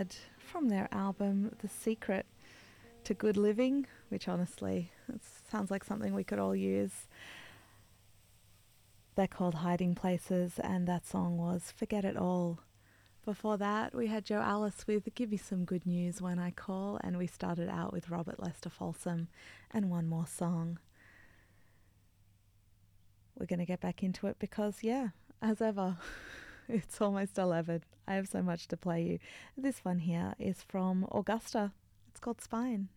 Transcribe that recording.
had from their album The Secret to Good Living, which honestly it sounds like something we could all use. They're called Hiding Places, and that song was Forget It All. Before that, we had Joe Alice with Give Me Some Good News When I Call, and we started out with Robert Lester Folsom and One More Song. We're going to get back into it because, yeah, as ever, it's almost 11. I have so much to play you. This one here is from Augusta. It's called Spine.